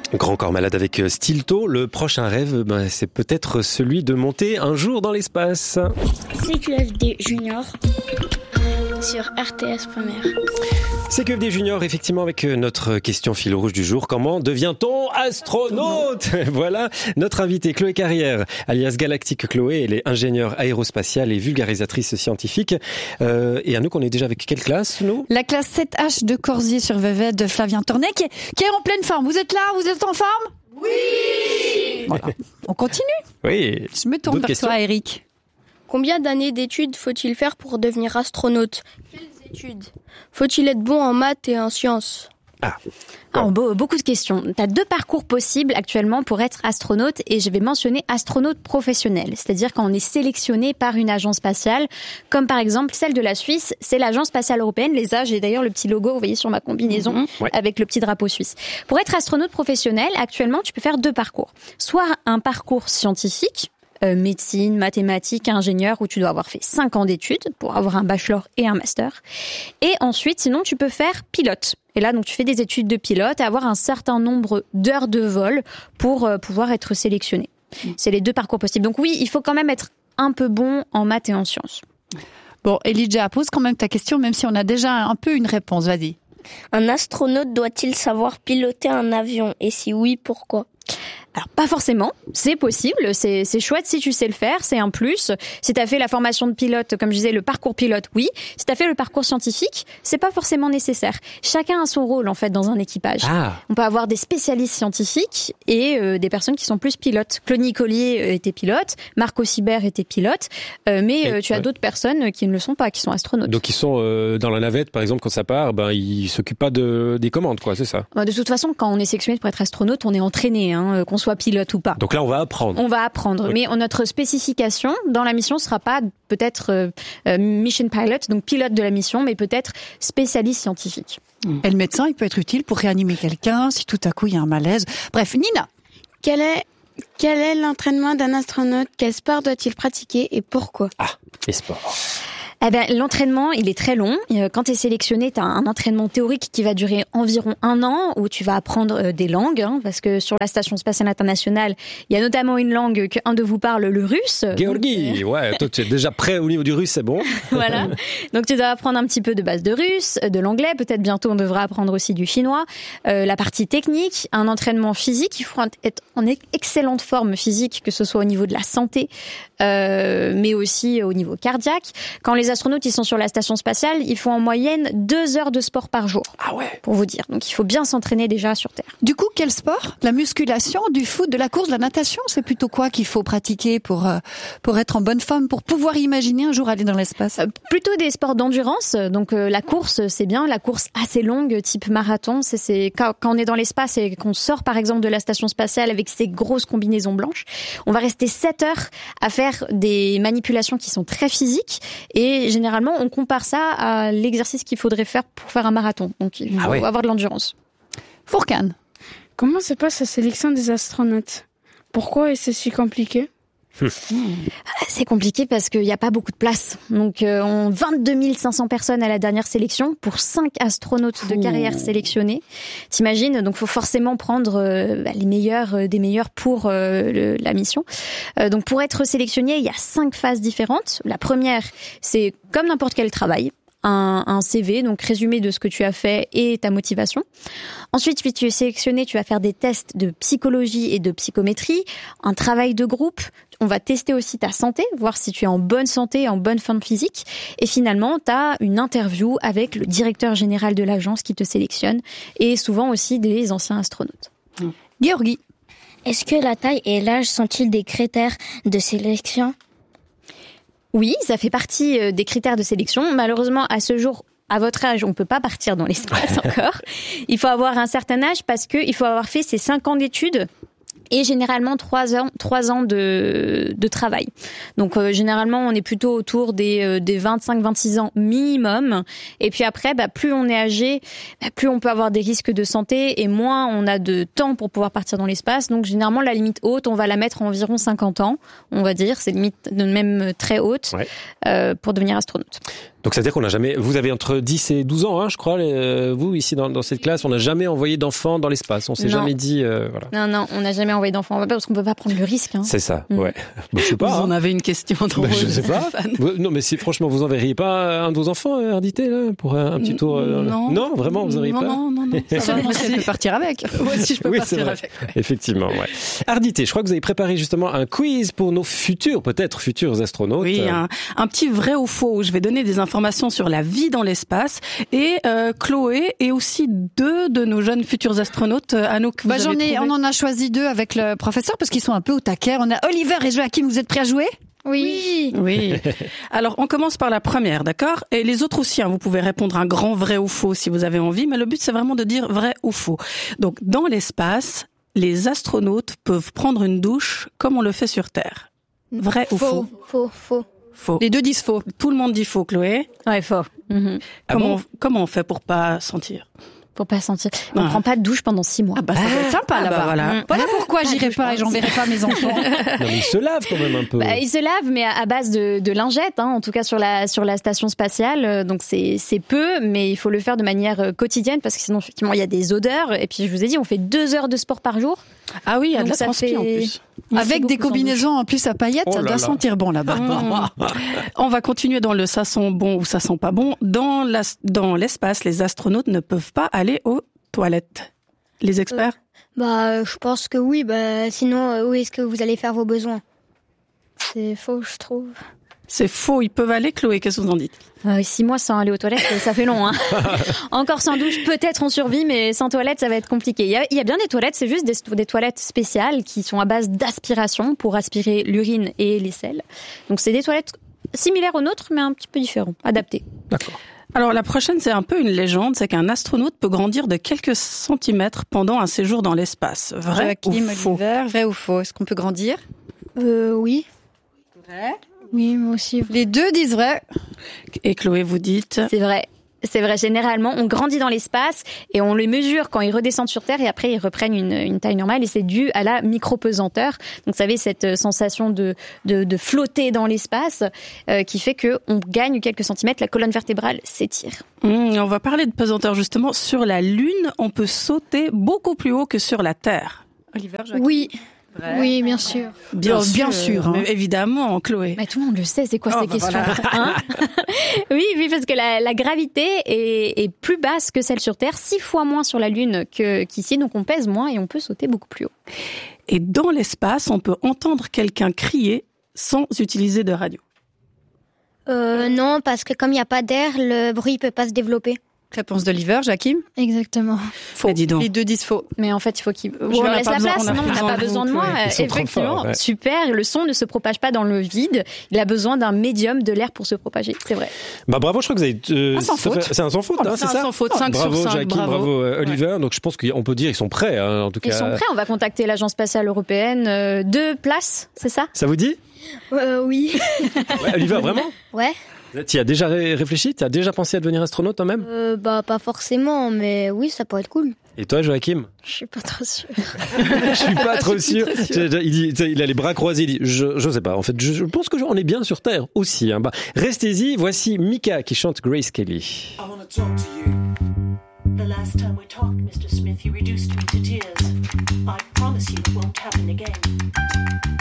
Grand corps malade avec Stilto. Le prochain rêve, c'est peut-être celui de monter un jour dans l'espace. CQFD Junior sur RTS.mer. CQFD Junior, effectivement, avec notre question fil rouge du jour. Comment devient-on astronaute ? Voilà, notre invitée Chloé Carrière, alias Galactique Chloé. Elle est ingénieure aérospatiale et vulgarisatrice scientifique. Et Anouk, on est déjà avec quelle classe, nous ? La classe 7H de Corsier-sur-Vevey de Flavien Tornet, qui est en pleine forme. Vous êtes là ? Vous êtes en forme ? Oui ! Voilà. On continue ? Oui. Je me tourne vers toi, Eric. Combien d'années d'études faut-il faire pour devenir astronaute ? Quelles études ? Faut-il être bon en maths et en sciences ? Beaucoup de questions. Tu as 2 parcours possibles actuellement pour être astronaute et je vais mentionner astronaute professionnel. C'est-à-dire quand on est sélectionné par une agence spatiale, comme par exemple celle de la Suisse, c'est l'agence spatiale européenne, l'ESA. J'ai d'ailleurs le petit logo, vous voyez, sur ma combinaison, avec le petit drapeau suisse. Pour être astronaute professionnel, actuellement, tu peux faire 2 parcours. Soit un parcours scientifique, médecine, mathématiques, ingénieur, où tu dois avoir fait 5 ans d'études pour avoir un bachelor et un master. Et ensuite, sinon, tu peux faire pilote. Et là, donc, tu fais des études de pilote et avoir un certain nombre d'heures de vol pour pouvoir être sélectionné. C'est les 2 parcours possibles. Donc oui, il faut quand même être un peu bon en maths et en sciences. Bon, Elijah, pose quand même ta question, même si on a déjà un peu une réponse. Vas-y. Un astronaute doit-il savoir piloter un avion ? Et si oui, pourquoi ? Alors, pas forcément, c'est possible, c'est chouette si tu sais le faire, c'est un plus. Si tu as fait la formation de pilote, comme je disais, le parcours pilote, oui. Si tu as fait le parcours scientifique, c'est pas forcément nécessaire. Chacun a son rôle, en fait, dans un équipage. On peut avoir des spécialistes scientifiques et des personnes qui sont plus pilotes. Clony Collier était pilote, Marc Ossibert était pilote, mais tu as d'autres personnes qui ne le sont pas, qui sont astronautes. Donc ils sont dans la navette, par exemple, quand ça part, ils s'occupent pas des commandes, quoi, c'est ça ? De toute façon, quand on est sélectionné pour être astronaute, on est entraîné, qu'on soit pilote ou pas. Donc là, on va apprendre. On va apprendre, mais notre spécification dans la mission sera pas peut-être mission pilot, donc pilote de la mission, mais peut-être spécialiste scientifique. Et le médecin, il peut être utile pour réanimer quelqu'un si tout à coup il y a un malaise. Bref, Nina. Quel est l'entraînement d'un astronaute ? Quel sport doit-il pratiquer et pourquoi ? Les sports. L'entraînement, il est très long. Quand tu es sélectionné, tu as un entraînement théorique qui va durer environ 1 an, où tu vas apprendre des langues, parce que sur la Station Spatiale Internationale, il y a notamment une langue qu'un de vous parle, le russe. Géorgie, toi tu es déjà prêt au niveau du russe, c'est bon. Voilà. Donc tu dois apprendre un petit peu de base de russe, de l'anglais, peut-être bientôt on devra apprendre aussi du chinois. La partie technique, un entraînement physique, il faut être en excellente forme physique, que ce soit au niveau de la santé, mais aussi au niveau cardiaque. Quand les astronautes ils sont sur la station spatiale, ils font en moyenne 2 heures de sport par jour. Pour vous dire. Donc il faut bien s'entraîner déjà sur Terre. Du coup, quel sport ? La musculation, du foot, de la course, de la natation ? C'est plutôt quoi qu'il faut pratiquer pour être en bonne forme, pour pouvoir imaginer un jour aller dans l'espace ? Plutôt des sports d'endurance. Donc la course, c'est bien. La course assez longue, type marathon. C'est quand on est dans l'espace et qu'on sort par exemple de la station spatiale avec ces grosses combinaisons blanches, on va rester 7 heures à faire des manipulations qui sont très physiques et généralement on compare ça à l'exercice qu'il faudrait faire pour faire un marathon. Donc il faut avoir de l'endurance. Fourcane. Comment se passe la sélection des astronautes ? Pourquoi est-ce si compliqué ? C'est compliqué parce qu'il n'y a pas beaucoup de place. Donc, 22 500 personnes à la dernière sélection pour 5 astronautes de carrière sélectionnés. T'imagines ? Donc, faut forcément prendre les meilleurs des meilleurs pour la mission. Donc, pour être sélectionné, il y a 5 phases différentes. La première, c'est comme n'importe quel travail. Un CV, donc résumé de ce que tu as fait et ta motivation. Ensuite, puis tu es sélectionné, tu vas faire des tests de psychologie et de psychométrie, un travail de groupe. On va tester aussi ta santé, voir si tu es en bonne santé, en bonne forme physique. Et finalement, tu as une interview avec le directeur général de l'agence qui te sélectionne et souvent aussi des anciens astronautes. Géorgie. Est-ce que la taille et l'âge sont-ils des critères de sélection ? Oui, ça fait partie des critères de sélection. Malheureusement, à ce jour, à votre âge, on peut pas partir dans l'espace encore. Il faut avoir un certain âge parce que il faut avoir fait ces 5 ans d'études et généralement 3 ans de travail. Donc généralement on est plutôt autour des 25-26 ans minimum. Et puis après, plus on est âgé, plus on peut avoir des risques de santé et moins on a de temps pour pouvoir partir dans l'espace. Donc généralement la limite haute, on va la mettre à environ 50 ans, on va dire. C'est limite même très haute pour devenir astronaute. Donc c'est-à-dire qu'on n'a jamais... Vous avez entre 10 et 12 ans, je crois, vous, ici dans cette classe, on n'a jamais envoyé d'enfants dans l'espace. On s'est jamais dit... voilà. Non, on n'a jamais envoyé d'enfants. Parce qu'on peut pas prendre le risque. C'est ça, ouais. Bon, je sais pas. Vous en avez une question drôle, je sais pas. Non, mais franchement, vous enverriez pas un de vos enfants, Ardité, là, pour un petit tour Non, vraiment, vous n'enverriez pas Non. Ça va, Si elle peut partir avec. Ouais, si je peux partir avec. Ouais. Effectivement, ouais. Ardité, je crois que vous avez préparé justement un quiz pour nos futurs astronautes. Oui, un petit vrai ou faux où je vais donner des informations sur la vie dans l'espace et Chloé et aussi 2 de nos jeunes futurs astronautes, Anouk. On en a choisi 2 avec le professeur parce qu'ils sont un peu au taquet. On a Oliver et Joachim, vous êtes prêts à jouer? Oui. Alors, on commence par la première, d'accord? Et les autres aussi, vous pouvez répondre un grand vrai ou faux si vous avez envie, mais le but, c'est vraiment de dire vrai ou faux. Donc, dans l'espace, les astronautes peuvent prendre une douche comme on le fait sur Terre. Vrai ou faux? Faux. Les 2 disent faux. Tout le monde dit faux, Chloé. Ouais, faux. Comment on fait pour pas sentir? Pour pas sentir. On prend pas de douche pendant 6 mois. Ça doit être sympa là-bas. Voilà pourquoi j'irai pas et j'enverrai pas mes enfants. Non, mais ils se lavent quand même un peu. Ils se lavent, mais à base de lingettes, en tout cas sur la station spatiale. Donc c'est peu, mais il faut le faire de manière quotidienne parce que sinon effectivement il y a des odeurs. Et puis je vous ai dit, on fait 2 heures de sport par jour. Ah oui, il y a de la ça transpi en plus. Avec des combinaisons en plus à paillettes, ça doit sentir bon là-bas. On va continuer dans le ça sent bon ou ça sent pas bon. Dans l'espace, les astronautes ne peuvent pas aller aux toilettes. Les experts? Je pense que oui. Sinon, où est-ce que vous allez faire vos besoins? C'est faux, je trouve. C'est faux, ils peuvent aller, Chloé, qu'est-ce que vous en dites? 6 mois sans aller aux toilettes, ça fait long. Encore sans douche, peut-être on survit, mais sans toilette, ça va être compliqué. Il y a bien des toilettes, c'est juste des toilettes spéciales qui sont à base d'aspiration pour aspirer l'urine et les selles. Donc c'est des toilettes similaires aux nôtres, mais un petit peu différents, adaptées. D'accord. Alors la prochaine, c'est un peu une légende, c'est qu'un astronaute peut grandir de quelques centimètres pendant un séjour dans l'espace. Vrai ou faux? Vrai ou faux? Est-ce qu'on peut grandir? Oui. Vrai? Oui, moi aussi. Les 2 disent vrai. Et Chloé, vous dites? C'est vrai. C'est vrai, généralement, on grandit dans l'espace et on les mesure quand ils redescendent sur Terre et après ils reprennent une taille normale et c'est dû à la micropesanteur. Donc, vous savez, cette sensation de flotter dans l'espace qui fait qu'on gagne quelques centimètres, la colonne vertébrale s'étire. On va parler de pesanteur justement. Sur la Lune, on peut sauter beaucoup plus haut que sur la Terre. Oliver, Joachim. Oui. Oui, bien sûr. Bien sûr. Mais évidemment, Chloé. Mais tout le monde le sait, c'est quoi ces questions Voilà. Oui, parce que la gravité est plus basse que celle sur Terre, 6 fois moins sur la Lune qu'ici, donc on pèse moins et on peut sauter beaucoup plus haut. Et dans l'espace, on peut entendre quelqu'un crier sans utiliser de radio. Non, parce que comme il n'y a pas d'air, le bruit peut pas se développer. Réponse d'Oliver, Joachim. Exactement. Faux. Dis donc. Les 2 disent faux. Mais en fait, il faut qu'il... Je on leur n'a laisse pas la besoin- place, on n'a non, pas on n'a pas besoin besoin de de vous, moi. Ils sont trop Effectivement, forts, ouais. super. Le son ne se propage pas dans le vide. Il a besoin d'un médium, de l'air pour se propager. C'est vrai. Bravo, je crois que vous avez... sans faute. C'est un sans faute, C'est c'est un ça? sans faute, 5 Bravo, sur 5. Joachim, bravo, Oliver. Donc je pense qu'on peut dire qu'ils sont prêts, en tout cas. Ils sont prêts. On va contacter l'Agence spatiale européenne. 2 places, c'est ça? Ça vous dit? Oui. Ouais, Oliver, vraiment? Ouais. Tu as déjà réfléchi? Tu as déjà pensé à devenir astronaute toi-même? Pas forcément, mais oui, ça pourrait être cool. Et toi, Joachim? Je suis pas trop sûre. Je suis pas trop sûr. Il a les bras croisés. Il dit, je sais pas. En fait, je pense que on est bien sur Terre aussi. Restez-y. Voici Mika qui chante Grace Kelly. I wanna talk to you. The last time we talked, Mr. Smith, you reduced me to tears. I promise you it won't happen again.